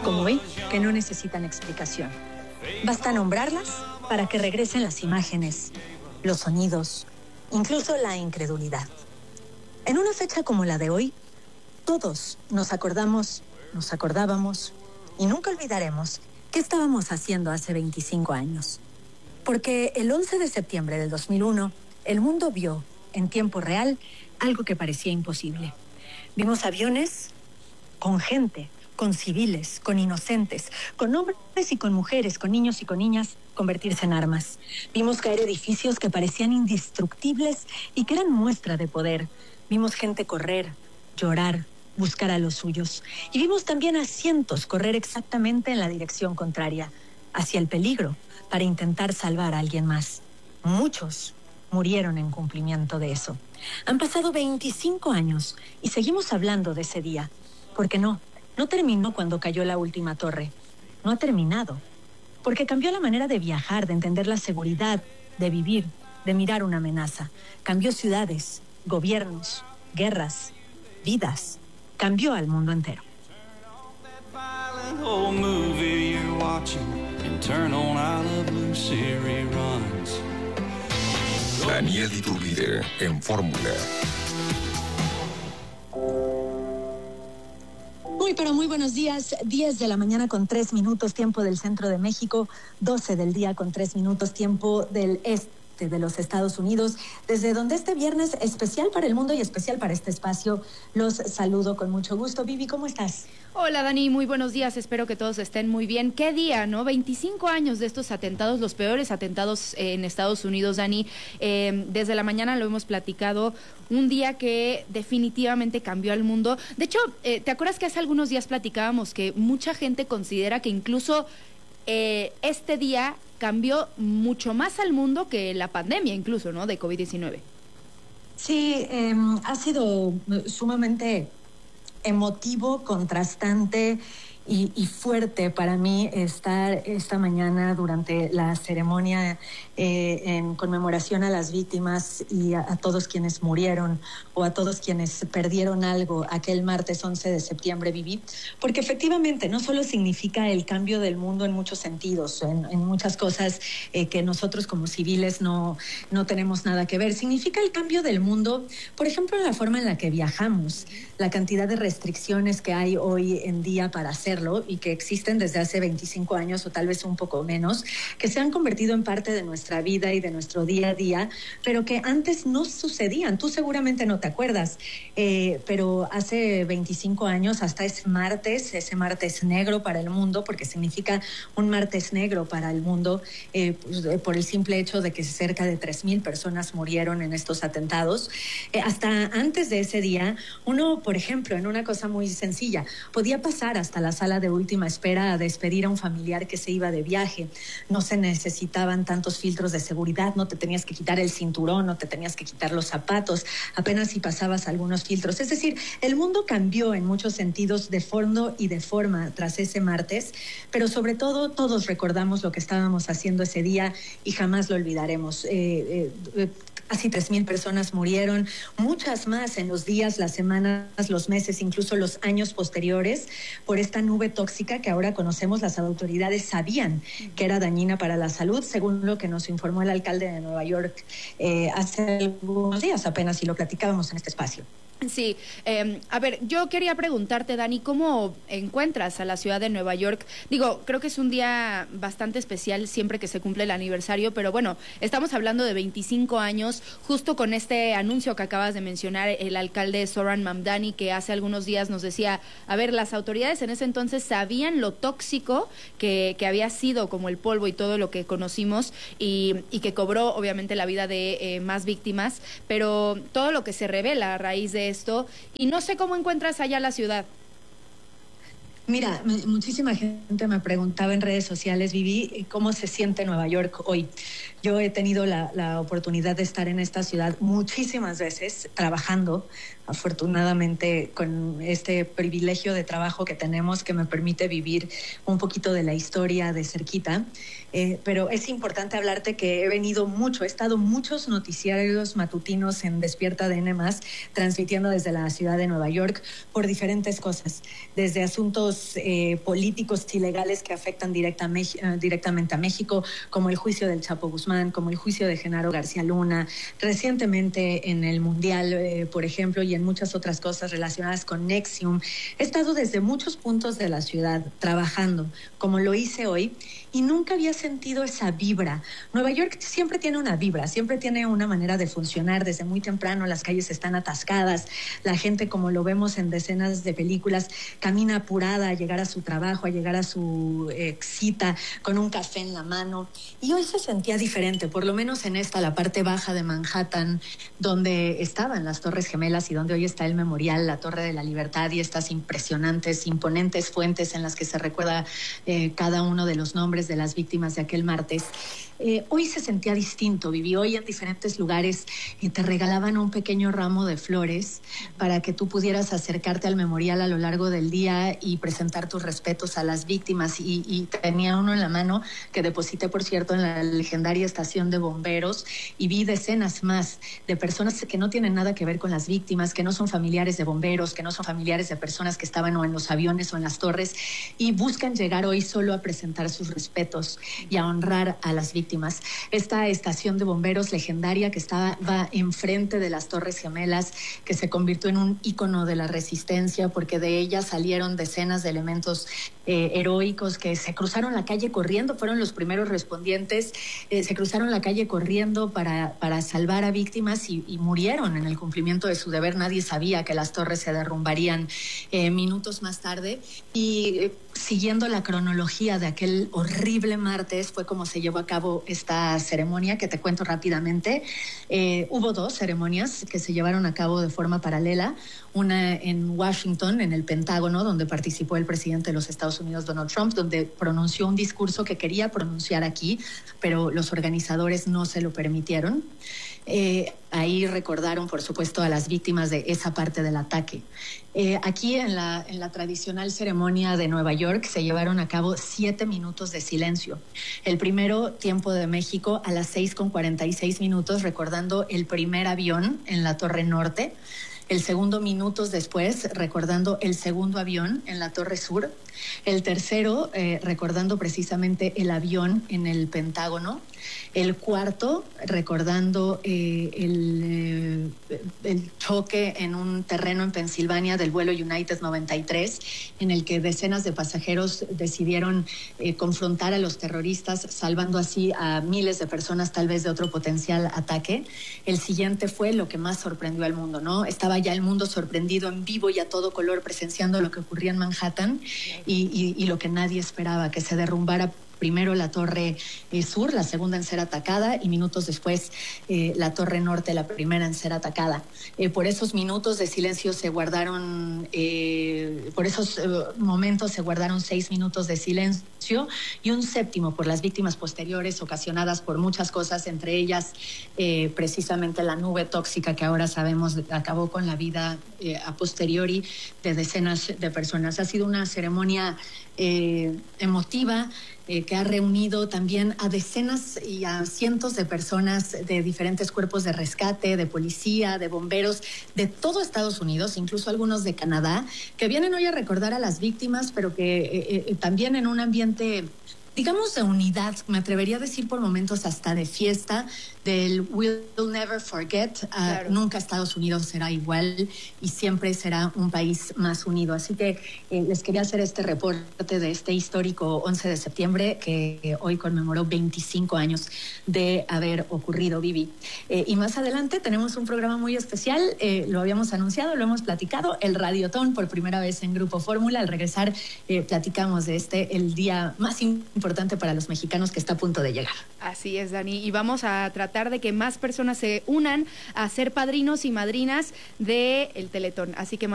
como hoy que no necesitan explicación. Basta nombrarlas para que regresen las imágenes, los sonidos, incluso la incredulidad. En una fecha como la de hoy, todos nos acordábamos y nunca olvidaremos qué estábamos haciendo hace 25 años. Porque el 11 de septiembre del 2001, el mundo vio en tiempo real algo que parecía imposible. Vimos aviones con gente, con civiles, con inocentes, con hombres y con mujeres, con niños y con niñas convertirse en armas. Vimos caer edificios que parecían indestructibles y que eran muestra de poder. Vimos gente correr, llorar, buscar a los suyos. Y vimos también a cientos correr exactamente en la dirección contraria, hacia el peligro, para intentar salvar a alguien más. Muchos murieron en cumplimiento de eso. Han pasado 25 años y seguimos hablando de ese día. Porque no terminó cuando cayó la última torre. No ha terminado. Porque cambió la manera de viajar, de entender la seguridad, de vivir, de mirar una amenaza. Cambió ciudades, gobiernos, guerras, vidas. Cambió al mundo entero. Daniel Iturbide en Fórmula. Muy buenos días, 10 de la mañana con 3 minutos, tiempo del centro de México, 12 del día con 3 minutos, tiempo del este de los Estados Unidos, desde donde este viernes especial para el mundo y especial para este espacio, los saludo con mucho gusto. Vivi, ¿cómo estás? Hola Dani, muy buenos días, espero que todos estén muy bien. ¿Qué día, no? 25 años de estos atentados, los peores atentados en Estados Unidos, Dani. Desde la mañana lo hemos platicado, un día que definitivamente cambió al mundo. De hecho, ¿te acuerdas que hace algunos días platicábamos que mucha gente considera que incluso este día cambió mucho más al mundo que la pandemia incluso, ¿no? De COVID-19. Sí, ha sido sumamente emotivo, contrastante y fuerte para mí estar esta mañana durante la ceremonia en conmemoración a las víctimas y a todos quienes murieron o a todos quienes perdieron algo aquel martes 11 de septiembre, Viví, porque efectivamente no solo significa el cambio del mundo en muchos sentidos, en muchas cosas que nosotros como civiles no tenemos nada que ver, significa el cambio del mundo, por ejemplo, en la forma en la que viajamos, la cantidad de restricciones que hay hoy en día para hacerlo y que existen desde hace 25 años o tal vez un poco menos, que se han convertido en parte de nuestra vida y de nuestro día a día, pero que antes no sucedían. Tú seguramente no te acuerdas, pero hace 25 años, hasta ese martes negro para el mundo, porque significa un martes negro para el mundo, por el simple hecho de que cerca de 3,000 personas murieron en estos atentados. Hasta antes de ese día, uno, por ejemplo, en una cosa muy sencilla, podía pasar hasta la sala de última espera a despedir a un familiar que se iba de viaje. No se necesitaban tantos filtros de seguridad, no te tenías que quitar el cinturón, no te tenías que quitar los zapatos, apenas si pasabas algunos filtros. Es decir, el mundo cambió en muchos sentidos de fondo y de forma tras ese martes, pero sobre todo todos recordamos lo que estábamos haciendo ese día y jamás lo olvidaremos. Casi 3,000 personas murieron, muchas más en los días, las semanas, los meses, incluso los años posteriores, por esta nube tóxica que ahora conocemos. Las autoridades sabían que era dañina para la salud, según lo que nos informó el alcalde de Nueva York hace algunos días apenas, y lo platicábamos en este espacio. Sí, a ver, yo quería preguntarte, Dani, ¿cómo encuentras a la ciudad de Nueva York? Digo, creo que es un día bastante especial siempre que se cumple el aniversario, pero bueno, estamos hablando de 25 años, justo con este anuncio que acabas de mencionar, el alcalde Zoran Mamdani, que hace algunos días nos decía, a ver, las autoridades en ese entonces sabían lo tóxico que había sido como el polvo y todo lo que conocimos y que cobró obviamente la vida de más víctimas, pero todo lo que se revela a raíz de esto, y no sé cómo encuentras allá la ciudad. Mira, muchísima gente me preguntaba en redes sociales, Vivi, ¿cómo se siente Nueva York hoy? Yo he tenido la oportunidad de estar en esta ciudad muchísimas veces trabajando, afortunadamente con este privilegio de trabajo que tenemos que me permite vivir un poquito de la historia de cerquita. Pero es importante hablarte que he venido mucho, he estado muchos noticiarios matutinos en Despierta de N+, transmitiendo desde la ciudad de Nueva York por diferentes cosas, desde asuntos políticos y legales que afectan directamente a México, como el juicio del Chapo Guzmán, como el juicio de Genaro García Luna, recientemente en el Mundial, por ejemplo, y en muchas otras cosas relacionadas con NXIVM. He estado desde muchos puntos de la ciudad trabajando, como lo hice hoy, y nunca había sentido esa vibra. Nueva York siempre tiene una vibra, siempre tiene una manera de funcionar. Desde muy temprano las calles están atascadas, la gente, como lo vemos en decenas de películas, camina apurada a llegar a su trabajo, a llegar a su cita con un café en la mano. Y hoy se sentía diferente, por lo menos en la parte baja de Manhattan, donde estaban las Torres Gemelas y donde hoy está el memorial, la Torre de la Libertad, y estas impresionantes, imponentes fuentes en las que se recuerda cada uno de los nombres de las víctimas de aquel martes. Hoy se sentía distinto. Viví hoy en diferentes lugares y te regalaban un pequeño ramo de flores para que tú pudieras acercarte al memorial a lo largo del día y presentar tus respetos a las víctimas. Y tenía uno en la mano que deposité, por cierto, en la legendaria estación de bomberos, y vi decenas más de personas que no tienen nada que ver con las víctimas, que no son familiares de bomberos, que no son familiares de personas que estaban o en los aviones o en las torres, y buscan llegar hoy solo a presentar sus respetos y a honrar a las víctimas. Esta estación de bomberos legendaria que estaba enfrente de las Torres Gemelas, que se convirtió en un ícono de la resistencia, porque de ella salieron decenas de elementos heroicos que se cruzaron la calle corriendo, fueron los primeros respondientes, se cruzaron la calle corriendo para salvar a víctimas y murieron en el cumplimiento de su deber. Nadie sabía que las torres se derrumbarían minutos más tarde, y siguiendo la cronología de aquel horrible martes fue como se llevó a cabo esta ceremonia que te cuento rápidamente. Hubo dos ceremonias que se llevaron a cabo de forma paralela, una en Washington, en el Pentágono, donde participó el presidente de los Estados Unidos, Donald Trump, donde pronunció un discurso que quería pronunciar aquí, pero los organizadores no se lo permitieron. Ahí recordaron, por supuesto, a las víctimas de esa parte del ataque. Aquí en la tradicional ceremonia de Nueva York se llevaron a cabo 7 minutos de silencio. El primero, tiempo de México, a las 6:46, recordando el primer avión en la Torre Norte. El segundo, minutos después, recordando el segundo avión en la Torre Sur. El tercero, recordando precisamente el avión en el Pentágono. El cuarto, recordando el choque en un terreno en Pensilvania del vuelo United 93, en el que decenas de pasajeros decidieron confrontar a los terroristas, salvando así a miles de personas, tal vez de otro potencial ataque. El siguiente fue lo que más sorprendió al mundo, ¿no? Estaba ya el mundo sorprendido en vivo y a todo color, presenciando lo que ocurría en Manhattan, y lo que nadie esperaba, que se derrumbara primero la Torre Sur, la segunda en ser atacada, y minutos después la Torre Norte, la primera en ser atacada. Por esos minutos de silencio se guardaron, por esos momentos se guardaron 6 minutos de silencio, y un séptimo por las víctimas posteriores ocasionadas por muchas cosas, entre ellas precisamente la nube tóxica que ahora sabemos acabó con la vida a posteriori de decenas de personas. Ha sido una ceremonia emotiva, que ha reunido también a decenas y a cientos de personas de diferentes cuerpos de rescate, de policía, de bomberos, de todo Estados Unidos, incluso algunos de Canadá, que vienen hoy a recordar a las víctimas, pero que también en un ambiente, digamos, de unidad, me atrevería a decir por momentos hasta de fiesta, del We'll Never Forget. Claro. Nunca Estados Unidos será igual y siempre será un país más unido. Así que les quería hacer este reporte de este histórico 11 de septiembre que hoy conmemoró 25 años de haber ocurrido, Vivi. Y más adelante tenemos un programa muy especial, lo habíamos anunciado, lo hemos platicado, el Radiotón, por primera vez en Grupo Fórmula. Al regresar platicamos de el día más importante para los mexicanos que está a punto de llegar. Así es, Dani, y vamos a tratar de que más personas se unan a ser padrinos y madrinas del Teletón. Así que